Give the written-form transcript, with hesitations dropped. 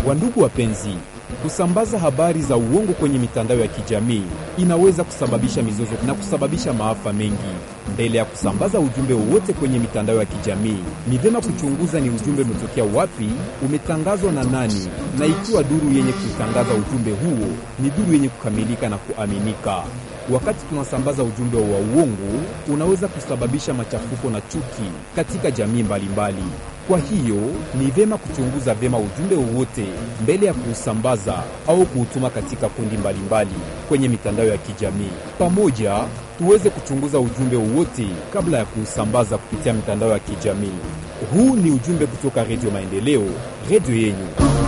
Wandugu wapenzi, kusambaza habari za uongo kwenye mitandao ya kijamii inaweza kusababisha mizozo na kusababisha maafa mengi. Mbele ya kusambaza ujumbe wowote kwenye mitandao ya kijamii, ni vyema kuchunguza ni ujumbe umetokea wapi, umetangazwa na nani, na ikiwa duru yenye kutangaza ujumbe huo ni duru yenye kukamilika na kuaminika. Wakati tunasambaza ujumbe wa uongo, unaweza kusababisha machafuko na chuki katika jamii mbalimbali. Kwa hiyo, ni vyema kuchunguza vyema ujumbe wowote mbele ya kuusambaza au kuutuma katika kundi mbalimbali kwenye mitandao ya kijamii. Pamoja, tuweze kuchunguza ujumbe wowote kabla ya kuusambaza kupitia mitandao ya kijamii. Huu ni ujumbe kutoka Radio Maendeleo, radio yenyu.